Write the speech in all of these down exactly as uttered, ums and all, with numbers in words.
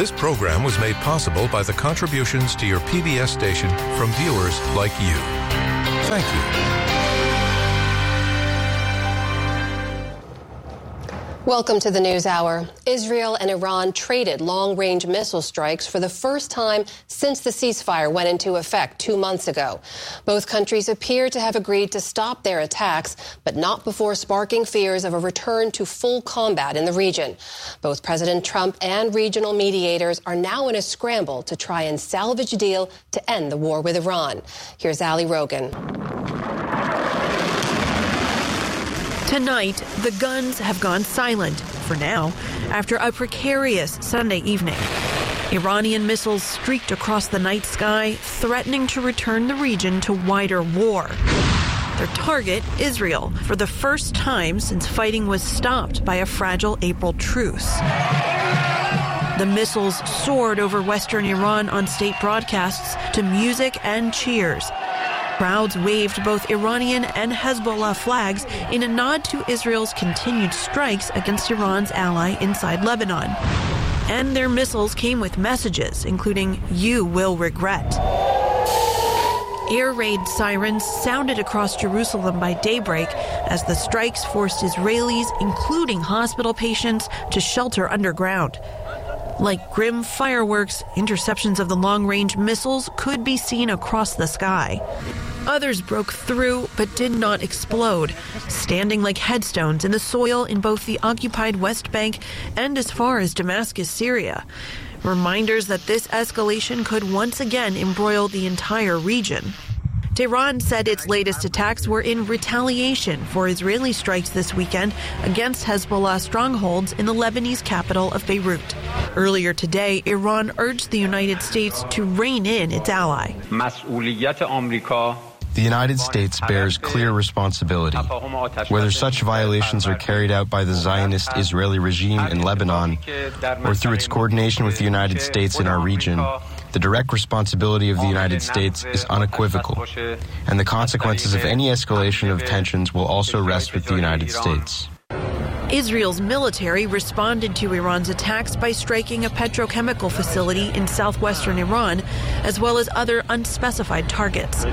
This program was made possible by the contributions to your P B S station from viewers like you. Thank you. Welcome to the News Hour. Israel and Iran traded long-range missile strikes for the first time since the ceasefire went into effect two months ago. Both countries appear to have agreed to stop their attacks, but not before sparking fears of a return to full combat in the region. Both President Trump and regional mediators are now in a scramble to try and salvage a deal to end the war with Iran. Here's Ali Rogan. Tonight, the guns have gone silent, for now, after a precarious Sunday evening. Iranian missiles streaked across the night sky, threatening to return the region to wider war. Their target, Israel, for the first time since fighting was stopped by a fragile April truce. The missiles soared over western Iran on state broadcasts to music and cheers. Crowds waved both Iranian and Hezbollah flags in a nod to Israel's continued strikes against Iran's ally inside Lebanon. And their missiles came with messages, including, "You will regret." Air raid sirens sounded across Jerusalem by daybreak as the strikes forced Israelis, including hospital patients, to shelter underground. Like grim fireworks, interceptions of the long-range missiles could be seen across the sky. Others broke through but did not explode, standing like headstones in the soil in both the occupied West Bank and as far as Damascus, Syria. Reminders that this escalation could once again embroil the entire region. Tehran said its latest attacks were in retaliation for Israeli strikes this weekend against Hezbollah strongholds in the Lebanese capital of Beirut. Earlier today, Iran urged the United States to rein in its ally. The United States bears clear responsibility. Whether such violations are carried out by the Zionist Israeli regime in Lebanon or through its coordination with the United States in our region, the direct responsibility of the United States is unequivocal, and the consequences of any escalation of tensions will also rest with the United States. Israel's military responded to Iran's attacks by striking a petrochemical facility in southwestern Iran, as well as other unspecified targets.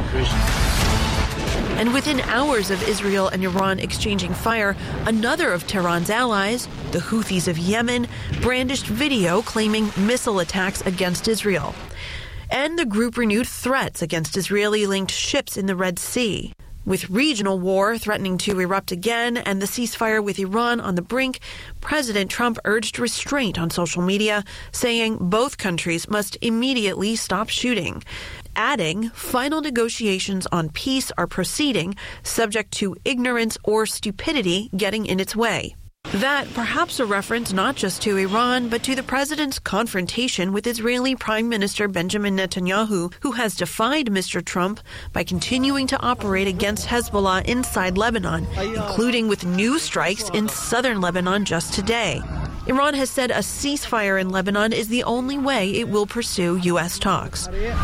And within hours of Israel and Iran exchanging fire, another of Tehran's allies, the Houthis of Yemen, brandished video claiming missile attacks against Israel. And the group renewed threats against Israeli-linked ships in the Red Sea. With regional war threatening to erupt again and the ceasefire with Iran on the brink, President Trump urged restraint on social media, saying both countries must immediately stop shooting. Adding, final negotiations on peace are proceeding, subject to ignorance or stupidity getting in its way. That perhaps a reference not just to Iran, but to the president's confrontation with Israeli Prime Minister Benjamin Netanyahu, who has defied Mister Trump by continuing to operate against Hezbollah inside Lebanon, including with new strikes in southern Lebanon just today. Iran has said a ceasefire in Lebanon is the only way it will pursue U S talks.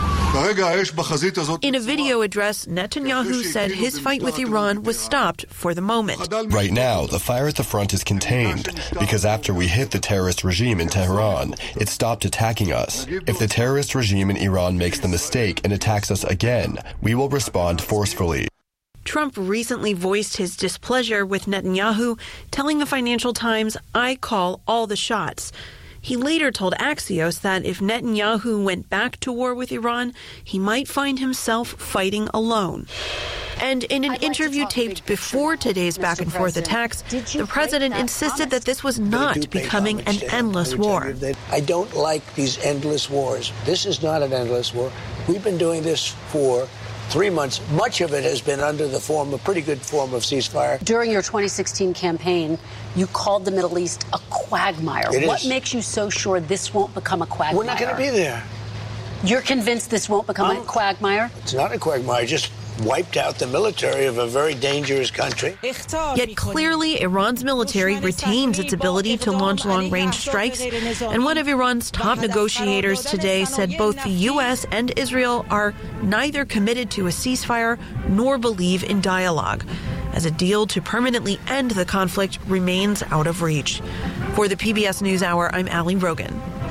In a video address, Netanyahu said his fight with Iran was stopped for the moment. Right now, the fire at the front is contained because after we hit the terrorist regime in Tehran, it stopped attacking us. If the terrorist regime in Iran makes the mistake and attacks us again, we will respond forcefully. Trump recently voiced his displeasure with Netanyahu, telling the Financial Times, "I call all the shots." He later told Axios that if Netanyahu went back to war with Iran, he might find himself fighting alone. And in an interview taped before today's back-and-forth attacks, the president insisted that this was not becoming an endless war. I don't like these endless wars. This is not an endless war. We've been doing this for three months. Much of it has been under the form, a pretty good form of ceasefire. During your twenty sixteen campaign, you called the Middle East a quagmire. It what is. makes you so sure this won't become a quagmire? We're not going to be there. You're convinced this won't become I'm, a quagmire? It's not a quagmire. Just wiped out the military of a very dangerous country. Yet clearly, Iran's military retains its ability to launch long-range strikes. And one of Iran's top negotiators today said both the U S and Israel are neither committed to a ceasefire nor believe in dialogue, as a deal to permanently end the conflict remains out of reach. For the P B S NewsHour, I'm Ali Rogan.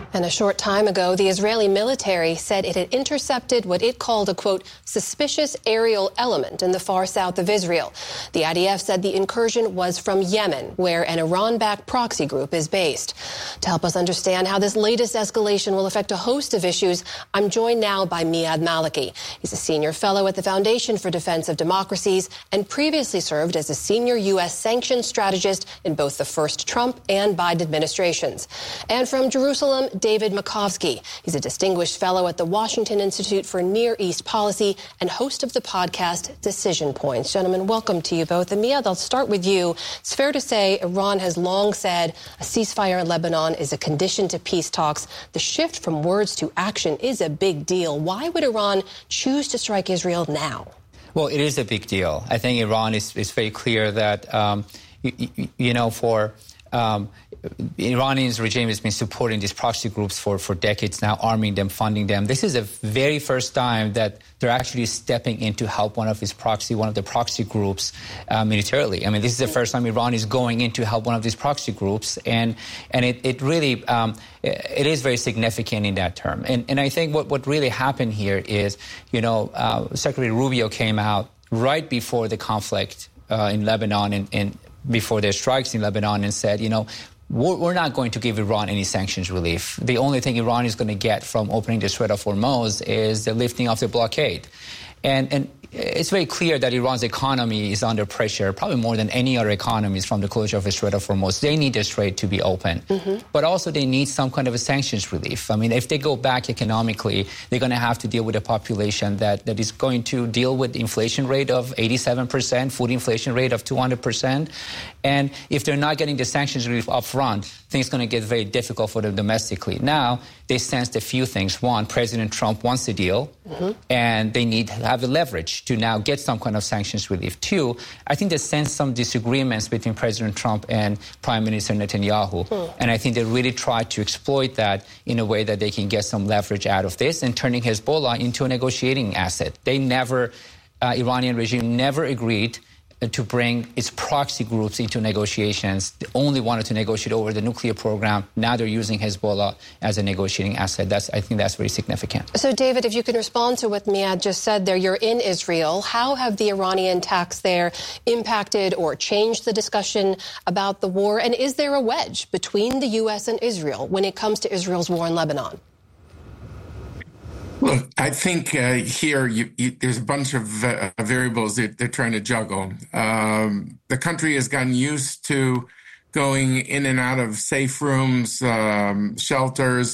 And a short time ago, the Israeli military said it had intercepted what it called a, quote, suspicious aerial element in the far south of Israel. The I D F said the incursion was from Yemen, where an Iran-backed proxy group is based. To help us understand how this latest escalation will affect a host of issues, I'm joined now by Miad Maliki. He's a senior fellow at the Foundation for Defense of Democracies and previously served as a senior U S sanctions strategist in both the first Trump and Biden administrations. And from Jerusalem, David Makovsky. He's a distinguished fellow at the Washington Institute for Near East Policy and host of the podcast Decision Points. Gentlemen, welcome to you both. And Miad, I'll start with you. It's fair to say Iran has long said a ceasefire in Lebanon is a condition to peace talks. The shift from words to action is a big deal. Why would Iran choose to strike Israel now? Well, it is a big deal. I think Iran is, is very clear that, um, you, you know, for um, Iranian's regime has been supporting these proxy groups for, for decades now, arming them, funding them. This is the very first time that they're actually stepping in to help one of these proxy, one of the proxy groups uh, militarily. I mean, this is the first time Iran is going in to help one of these proxy groups, and and it, it really um, it is very significant in that term. And and I think what, what really happened here is, you know, uh, Secretary Rubio came out right before the conflict uh, in Lebanon and, and before their strikes in Lebanon and said, you know, we're not going to give Iran any sanctions relief. The only thing Iran is going to get from opening the Strait of Hormuz is the lifting of the blockade. And, and it's very clear that Iran's economy is under pressure, probably more than any other economies from the closure of the Strait of Hormuz. They need the strait to be open. Mm-hmm. But also they need some kind of a sanctions relief. I mean, if they go back economically, they're going to have to deal with a population that, that is going to deal with the inflation rate of eighty-seven percent, food inflation rate of two hundred percent. And if they're not getting the sanctions relief up front, things are going to get very difficult for them domestically. Now, they sensed a few things. One, President Trump wants a deal, mm-hmm. and they need to have the leverage to now get some kind of sanctions relief. Two, I think they sense some disagreements between President Trump and Prime Minister Netanyahu. Mm. And I think they really try to exploit that in a way that they can get some leverage out of this and turning Hezbollah into a negotiating asset. They never, uh, Iranian regime never agreed to bring its proxy groups into negotiations. They only wanted to negotiate over the nuclear program. Now they're using Hezbollah as a negotiating asset. That's, I think that's very significant. So, David, if you can respond to what Miad just said there, you're in Israel. How have the Iranian attacks there impacted or changed the discussion about the war? And is there a wedge between the U S and Israel when it comes to Israel's war in Lebanon? Look, I think uh, here you, you, there's a bunch of uh, variables that they're trying to juggle. Um, the country has gotten used to going in and out of safe rooms, um, shelters,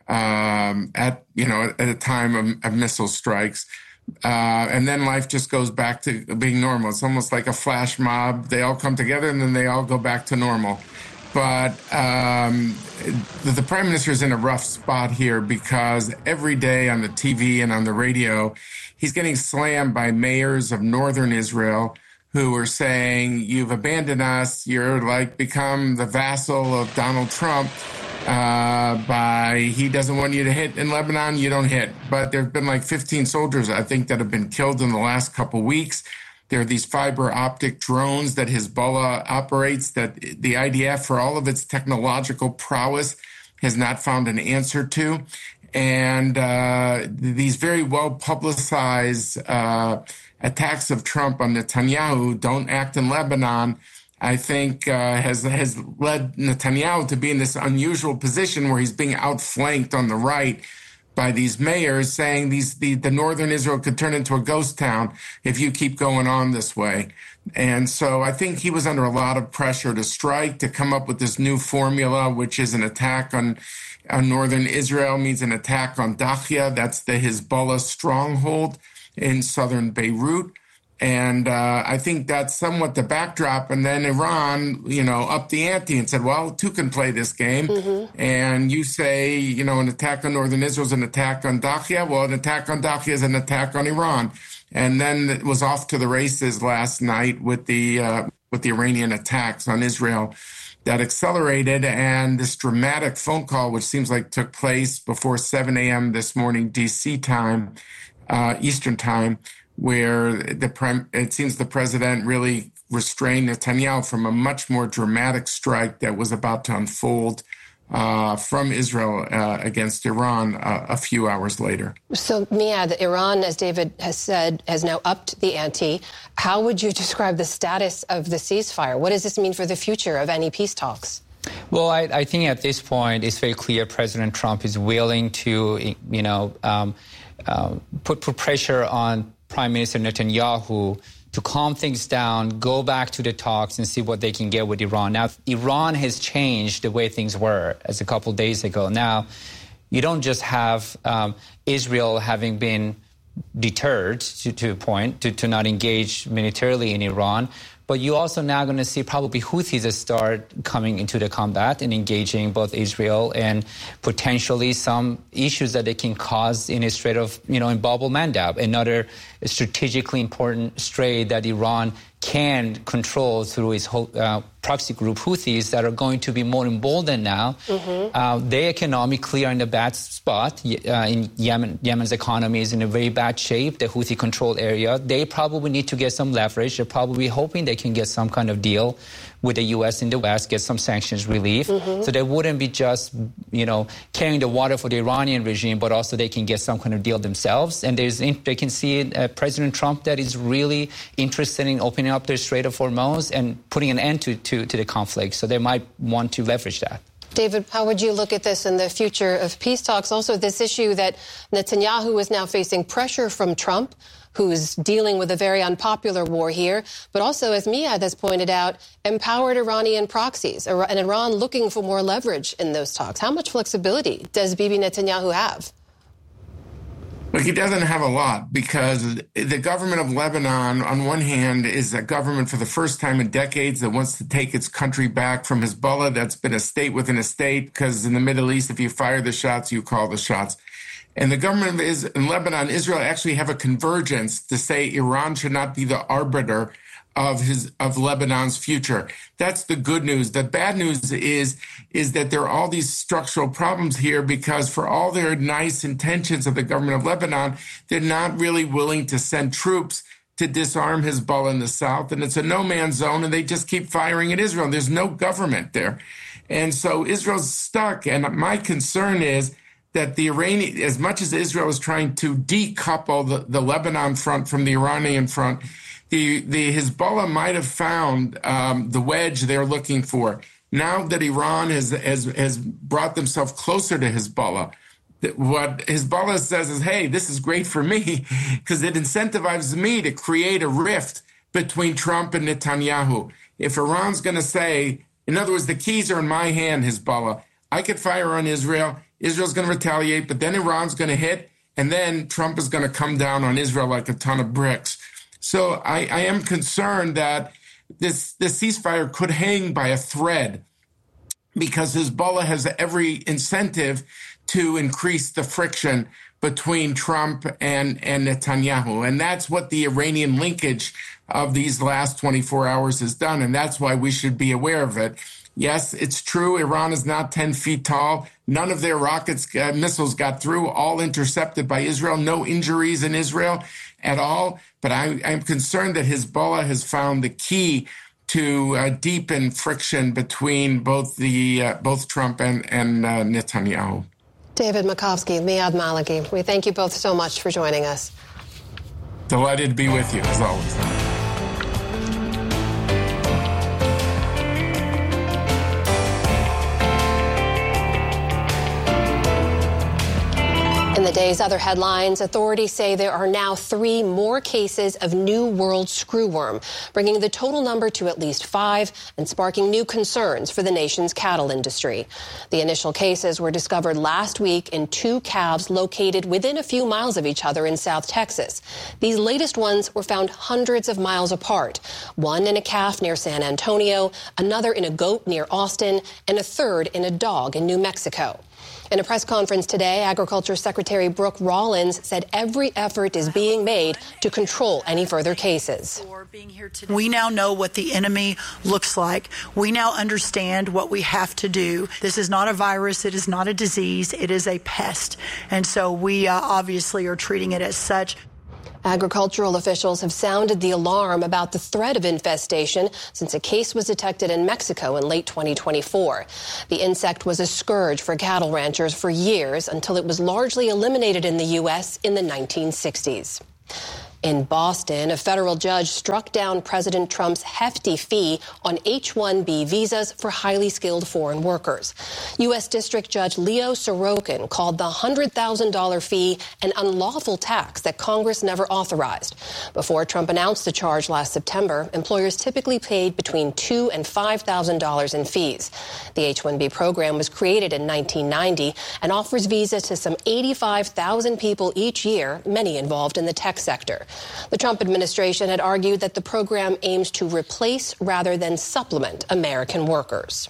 um, at you know at a time of, of missile strikes, uh, and then life just goes back to being normal. It's almost like a flash mob. They all come together and then they all go back to normal. But um, the, the prime minister is in a rough spot here because every day on the T V and on the radio, he's getting slammed by mayors of northern Israel who are saying, you've abandoned us. You're like become the vassal of Donald Trump. Uh, by he doesn't want you to hit in Lebanon, you don't hit. But there have been like fifteen soldiers, I think, that have been killed in the last couple weeks. There are these fiber optic drones that Hezbollah operates that the I D F, for all of its technological prowess, has not found an answer to. And uh, these very well publicized uh, attacks of Trump on Netanyahu, don't act in Lebanon, I think uh, has has led Netanyahu to be in this unusual position where he's being outflanked on the right by these mayors saying these the, the northern Israel could turn into a ghost town if you keep going on this way. And so I think he was under a lot of pressure to strike, to come up with this new formula, which is an attack on, on northern Israel, means an attack on Dakhia. That's the Hezbollah stronghold in southern Beirut. And uh, I think that's somewhat the backdrop. And then Iran, you know, upped the ante and said, well, two can play this game. Mm-hmm. And you say, you know, an attack on northern Israel is an attack on Dakhia. Well, an attack on Dakhia is an attack on Iran. And then it was off to the races last night with the uh, with the Iranian attacks on Israel that accelerated. And this dramatic phone call, which seems like took place before seven a.m. this morning, D C time, uh, Eastern time, where the prime, it seems the president really restrained Netanyahu from a much more dramatic strike that was about to unfold uh, from Israel uh, against Iran uh, a few hours later. So, Miad, Iran, as David has said, has now upped the ante. How would you describe the status of the ceasefire? What does this mean for the future of any peace talks? Well, I, I think at this point it's very clear President Trump is willing to, you know, um, uh, put, put pressure on Prime Minister Netanyahu to calm things down, go back to the talks and see what they can get with Iran. Now, Iran has changed the way things were as a couple of days ago. Now, you don't just have um, Israel having been deterred to, to a point to, to not engage militarily in Iran, but you also now going to see probably Houthis that start coming into the combat and engaging both Israel and potentially some issues that they can cause in a Strait of, you know, in Bab el-Mandab, another strategically important strait that Iran can control through its whole, uh, proxy group Houthis that are going to be more emboldened now. Mm-hmm. Uh, they economically are in a bad spot. Uh, in Yemen, Yemen's economy is in a very bad shape, the Houthi-controlled area. They probably need to get some leverage. They're probably hoping they can get some kind of deal with the U S in the West, get some sanctions relief. Mm-hmm. So they wouldn't be just, you know, carrying the water for the Iranian regime, but also they can get some kind of deal themselves. And there's, they can see uh, President Trump that is really interested in opening up their Strait of Hormuz and putting an end to, to, to the conflict. So they might want to leverage that. David, how would you look at this in the future of peace talks? Also, this issue that Netanyahu is now facing pressure from Trump, who's dealing with a very unpopular war here, but also, as Miad has pointed out, empowered Iranian proxies, and Iran looking for more leverage in those talks. How much flexibility does Bibi Netanyahu have? Look, he doesn't have a lot, because the government of Lebanon, on one hand, is a government for the first time in decades that wants to take its country back from Hezbollah. That's been a state within a state, because in the Middle East, if you fire the shots, you call the shots. And the government is in Lebanon, Israel actually have a convergence to say Iran should not be the arbiter of his of Lebanon's future. That's the good news. The bad news is is that there are all these structural problems here, because for all their nice intentions of the government of Lebanon, they're not really willing to send troops to disarm Hezbollah in the south. And it's a no-man's zone, and they just keep firing at Israel. There's no government there. And so Israel's stuck. And my concern is that the Iranian, as much as Israel is trying to decouple the, the Lebanon front from the Iranian front, the, the Hezbollah might have found um, the wedge they're looking for. Now that Iran has, has, has brought themselves closer to Hezbollah, what Hezbollah says is, hey, this is great for me, because it incentivizes me to create a rift between Trump and Netanyahu. If Iran's going to say, in other words, the keys are in my hand, Hezbollah, I could fire on Israel, Israel's going to retaliate, but then Iran's going to hit, and then Trump is going to come down on Israel like a ton of bricks. So I, I am concerned that this, this ceasefire could hang by a thread, because Hezbollah has every incentive to increase the friction between Trump and, and Netanyahu. And that's what the Iranian linkage of these last twenty-four hours has done, and that's why we should be aware of it. Yes, it's true, Iran is not ten feet tall. None of their rockets, uh, missiles got through, all intercepted by Israel. No injuries in Israel at all. But I, I'm concerned that Hezbollah has found the key to uh, deepen friction between both the uh, both Trump and, and uh, Netanyahu. David Makovsky, Miad Maliki, we thank you both so much for joining us. Delighted to be with you, as always. In the day's other headlines, authorities say there are now three more cases of New World screwworm, bringing the total number to at least five and sparking new concerns for the nation's cattle industry. The initial cases were discovered last week in two calves located within a few miles of each other in South Texas. These latest ones were found hundreds of miles apart, one in a calf near San Antonio, another in a goat near Austin, and a third in a dog in New Mexico. In a press conference today, Agriculture Secretary Brooke Rollins said every effort is being made to control any further cases. We now know what the enemy looks like. We now understand what we have to do. This is not a virus. It is not a disease. It is a pest. And so we uh, obviously are treating it as such. Agricultural officials have sounded the alarm about the threat of infestation since a case was detected in Mexico in late twenty twenty-four. The insect was a scourge for cattle ranchers for years until it was largely eliminated in the U S in the nineteen sixties. In Boston, a federal judge struck down President Trump's hefty fee on H one B visas for highly skilled foreign workers. U S. District Judge Leo Sorokin called the one hundred thousand dollars fee an unlawful tax that Congress never authorized. Before Trump announced the charge last September, employers typically paid between two thousand dollars and five thousand dollars in fees. The H one B program was created in nineteen ninety and offers visas to some eighty-five thousand people each year, many involved in the tech sector. The Trump administration had argued that the program aims to replace rather than supplement American workers.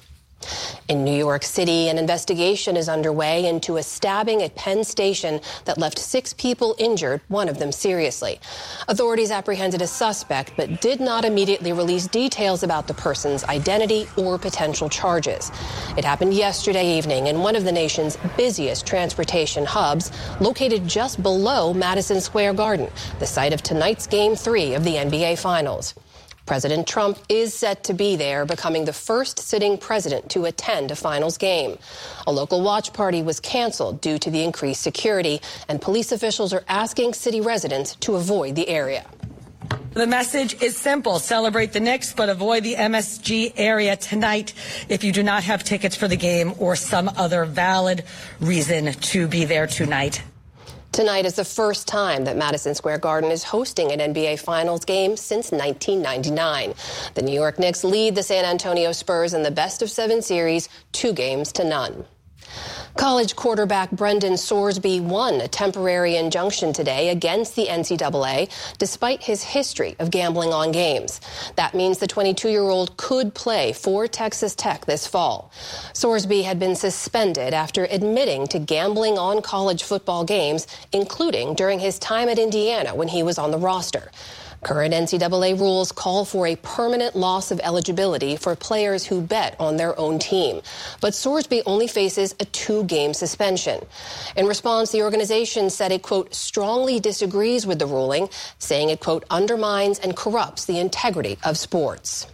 In New York City, an investigation is underway into a stabbing at Penn Station that left six people injured, one of them seriously. Authorities apprehended a suspect but did not immediately release details about the person's identity or potential charges. It happened yesterday evening in one of the nation's busiest transportation hubs, located just below Madison Square Garden, the site of tonight's Game three of the N B A Finals. President Trump is set to be there, becoming the first sitting president to attend a finals game. A local watch party was canceled due to the increased security, and police officials are asking city residents to avoid the area. The message is simple. Celebrate the Knicks, but avoid the M S G area tonight if you do not have tickets for the game or some other valid reason to be there tonight. Tonight is the first time that Madison Square Garden is hosting an N B A Finals game since nineteen ninety-nine. The New York Knicks lead the San Antonio Spurs in the best of seven series, two games to none. College quarterback Brendan Sorsby won a temporary injunction today against the N C double A, despite his history of gambling on games. That means the twenty-two-year-old could play for Texas Tech this fall. Sorsby had been suspended after admitting to gambling on college football games, including during his time at Indiana when he was on the roster. Current N C double A rules call for a permanent loss of eligibility for players who bet on their own team. But Sorsby only faces a two-game suspension. In response, the organization said it, quote, strongly disagrees with the ruling, saying it, quote, undermines and corrupts the integrity of sports.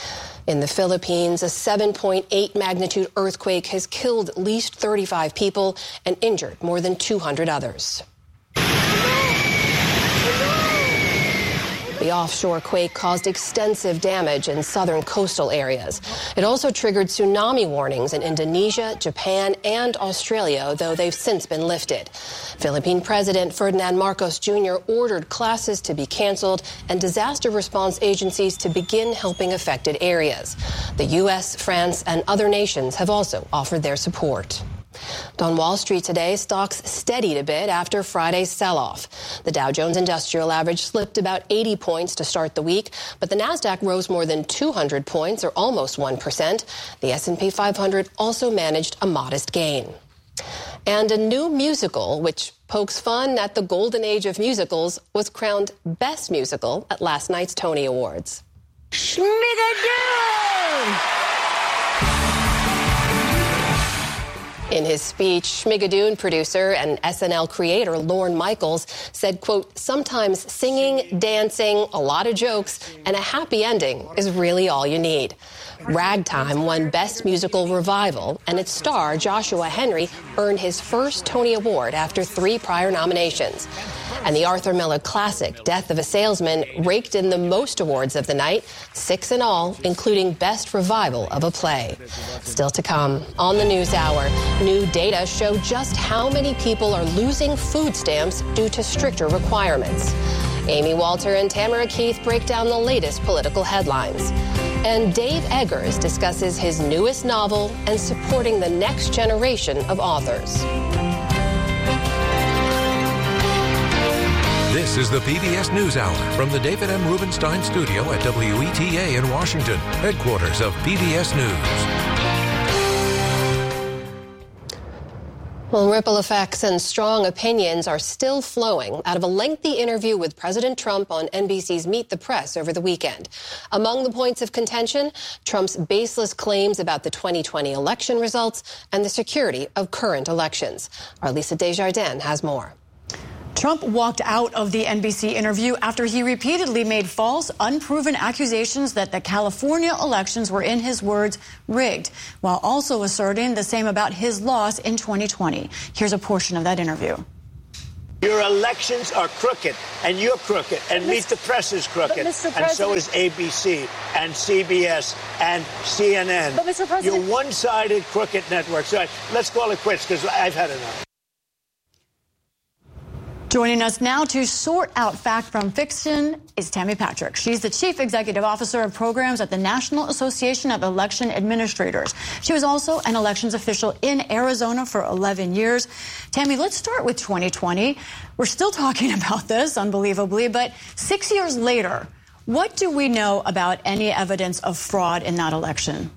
In the Philippines, a seven point eight magnitude earthquake has killed at least thirty-five people and injured more than two hundred others. The offshore quake caused extensive damage in southern coastal areas. It also triggered tsunami warnings in Indonesia, Japan, and Australia, though they've since been lifted. Philippine President Ferdinand Marcos Junior ordered classes to be canceled and disaster response agencies to begin helping affected areas. The U S, France, and other nations have also offered their support. On Wall Street today, stocks steadied a bit after Friday's sell-off. The Dow Jones Industrial Average slipped about eighty points to start the week, but the Nasdaq rose more than two hundred points, or almost one percent. The S and P five hundred also managed a modest gain. And a new musical, which pokes fun at the golden age of musicals, was crowned Best Musical at last night's Tony Awards. Schmigadoon! In his speech, Schmigadoon producer and S N L creator Lorne Michaels said, quote, sometimes singing, dancing, a lot of jokes, and a happy ending is really all you need. Ragtime won Best Musical Revival, and its star, Joshua Henry, earned his first Tony Award after three prior nominations. And the Arthur Miller classic, Death of a Salesman, raked in the most awards of the night, six in all, including Best Revival of a Play. Still to come on the News Hour, new data show just how many people are losing food stamps due to stricter requirements. Amy Walter and Tamara Keith break down the latest political headlines. And Dave Eggers discusses his newest novel and supporting the next generation of authors. This is the P B S NewsHour from the David M. Rubenstein studio at W E T A in Washington, headquarters of P B S News. Well, ripple effects and strong opinions are still flowing out of a lengthy interview with President Trump on N B C's Meet the Press over the weekend. Among the points of contention, Trump's baseless claims about the twenty twenty election results and the security of current elections. Our Lisa Desjardins has more. Trump walked out of the N B C interview after he repeatedly made false, unproven accusations that the California elections were, in his words, rigged, while also asserting the same about his loss in twenty twenty. Here's a portion of that interview. Your elections are crooked, and you're crooked, and Meet the Press is crooked, and so is A B C, and C B S, and C N N. But, Mister President, you're one-sided crooked networks. So let's call it quits, because I've had enough. Joining us now to sort out fact from fiction is Tammy Patrick. She's the Chief Executive Officer of Programs at the National Association of Election Administrators. She was also an elections official in Arizona for eleven years. Tammy, let's start with twenty twenty. We're still talking about this, unbelievably, but six years later, what do we know about any evidence of fraud in that election?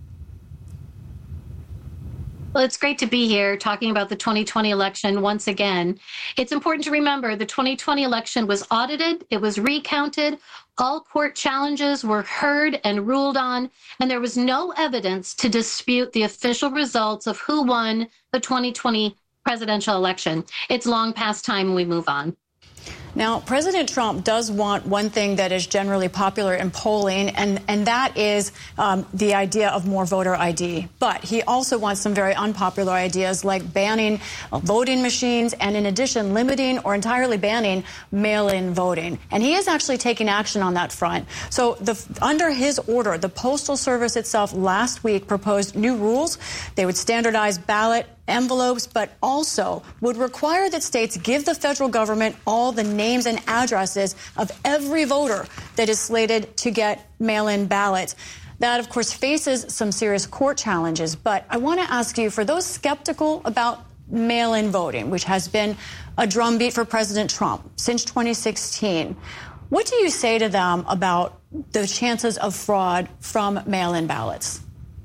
Well, it's great to be here talking about the twenty twenty election once again. It's important to remember the twenty twenty election was audited, it was recounted, all court challenges were heard and ruled on, and there was no evidence to dispute the official results of who won the twenty twenty presidential election. It's long past time we move on. Now, President Trump does want one thing that is generally popular in polling, and, and that is um, the idea of more voter I D. But he also wants some very unpopular ideas like banning uh, voting machines and, in addition, limiting or entirely banning mail-in voting. And he is actually taking action on that front. So the, under his order, the Postal Service itself last week proposed new rules. They would standardize ballot envelopes, but also would require that states give the federal government all the names and addresses of every voter that is slated to get mail-in ballots. That, of course, faces some serious court challenges. But I want to ask you, for those skeptical about mail-in voting, which has been a drumbeat for President Trump since twenty sixteen, what do you say to them about the chances of fraud from mail-in ballots?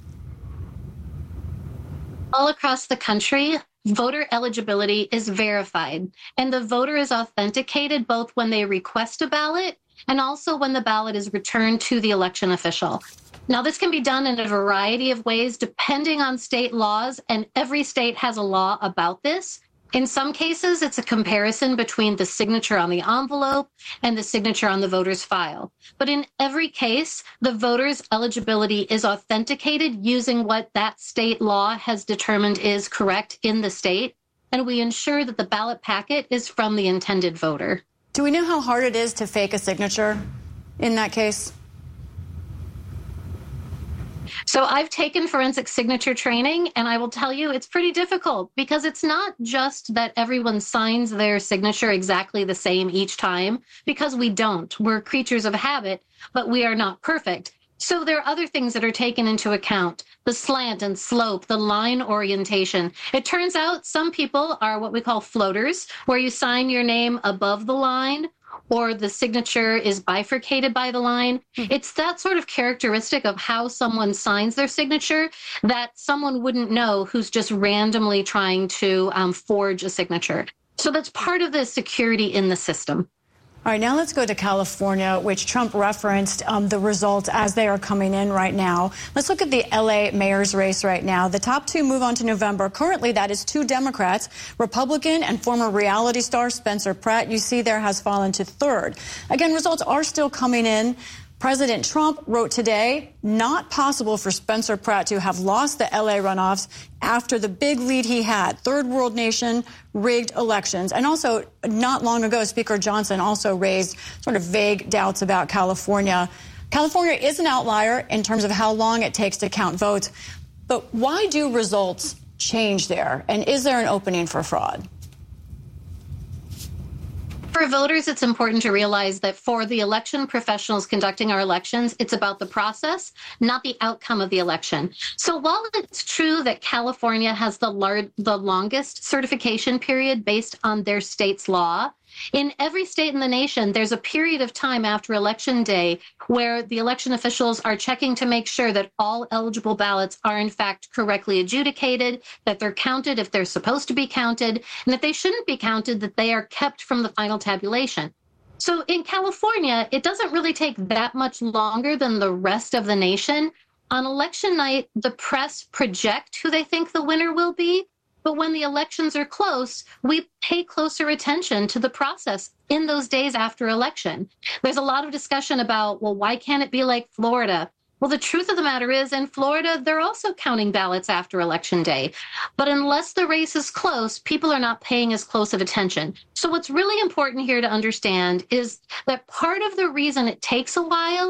All across the country, voter eligibility is verified, and the voter is authenticated both when they request a ballot and also when the ballot is returned to the election official. Now, this can be done in a variety of ways depending on state laws, and every state has a law about this. In some cases, it's a comparison between the signature on the envelope and the signature on the voter's file. But in every case, the voter's eligibility is authenticated using what that state law has determined is correct in the state, and we ensure that the ballot packet is from the intended voter. Do we know how hard it is to fake a signature in that case? So I've taken forensic signature training, and I will tell you it's pretty difficult because it's not just that everyone signs their signature exactly the same each time, because we don't. We're creatures of habit, but we are not perfect. So there are other things that are taken into account, the slant and slope, the line orientation. It turns out some people are what we call floaters, where you sign your name above the line, or the signature is bifurcated by the line. It's that sort of characteristic of how someone signs their signature that someone wouldn't know who's just randomly trying to um, forge a signature. So that's part of the security in the system. All right, now let's go to California, which Trump referenced um, the results as they are coming in right now. Let's look at the L A mayor's race right now. The top two move on to November. Currently, that is two Democrats. Republican and former reality star Spencer Pratt, you see there, has fallen to third. Again, results are still coming in. President Trump wrote today, not possible for Spencer Pratt to have lost the L A runoffs after the big lead he had. Third world nation, rigged elections. And also, not long ago, Speaker Johnson also raised sort of vague doubts about California. California is an outlier in terms of how long it takes to count votes. But why do results change there? And is there an opening for fraud? For voters, it's important to realize that for the election professionals conducting our elections, it's about the process, not the outcome of the election. So while it's true that California has the, lar- the longest certification period based on their state's law, in every state in the nation, there's a period of time after Election Day where the election officials are checking to make sure that all eligible ballots are in fact correctly adjudicated, that they're counted if they're supposed to be counted, and if they shouldn't be counted, that they are kept from the final tabulation. So in California, it doesn't really take that much longer than the rest of the nation. On election night, the press project who they think the winner will be. But when the elections are close, we pay closer attention to the process in those days after election. There's a lot of discussion about, well, why can't it be like Florida? Well, the truth of the matter is, in Florida, they're also counting ballots after Election Day. But unless the race is close, people are not paying as close of attention. So what's really important here to understand is that part of the reason it takes a while